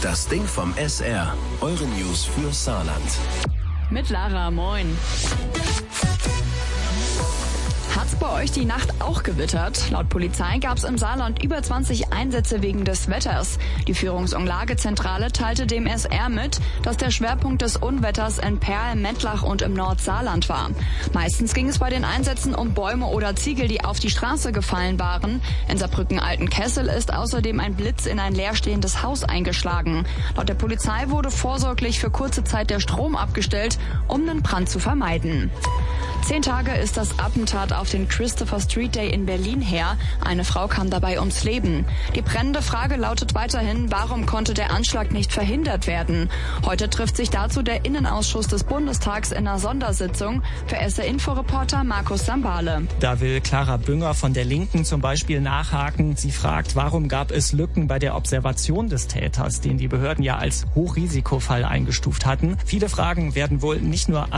Das Ding vom SR. Eure News für Saarland. Mit Lara, moin. Hat's bei euch die Nacht auch gewittert? Laut Polizei gab's im Saarland über 20 Einsätze wegen des Wetters. Die Führungs- und Lagezentrale teilte dem SR mit, dass der Schwerpunkt des Unwetters in Perl, Mettlach und im Nordsaarland war. Meistens ging es bei den Einsätzen um Bäume oder Ziegel, die auf die Straße gefallen waren. In Saarbrücken-Altenkessel ist außerdem ein Blitz in ein leerstehendes Haus eingeschlagen. Laut der Polizei wurde vorsorglich für kurze Zeit der Strom abgestellt, um den Brand zu vermeiden. 10 Tage ist das Attentat auf den Christopher Street Day in Berlin her. Eine Frau kam dabei ums Leben. Die brennende Frage lautet weiterhin, warum konnte der Anschlag nicht verhindert werden? Heute trifft sich dazu der Innenausschuss des Bundestags in einer Sondersitzung. Für SR-Info-Reporter Markus Sambale. Da will Clara Bünger von der Linken zum Beispiel nachhaken. Sie fragt, warum gab es Lücken bei der Observation des Täters, den die Behörden ja als Hochrisikofall eingestuft hatten. Viele Fragen werden wohl nicht nur